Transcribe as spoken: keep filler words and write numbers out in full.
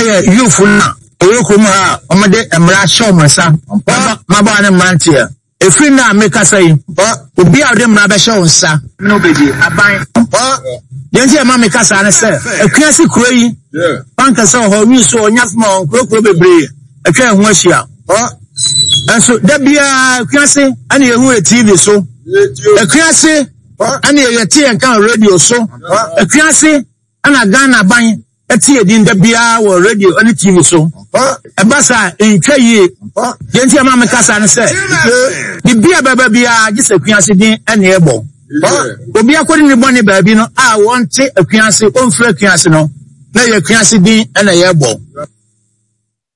Aye, you for now. Oyokuma, Omade, Emra Showmasa, Mabana Mantia. If we now make us say, will be out them rubber shows, sir. Nobody, I buy. Yentia Mamma Casa, sir. A classic cray. Panka saw her new so Yasmo, Crocobri, a train wash ya. And so there be a classy, and you T V so. A classy, and you tea and can radio so. A classy, and a Ghana buying. A tea in the beer or radio on the T V so. A bassa in Kay, Gentia Mamma Casa said, the beer baby are just a fiancé and airborne. Will be according to money baby, no, I want a fiancé on free fiancé, no, no, your fiancé and a airborne.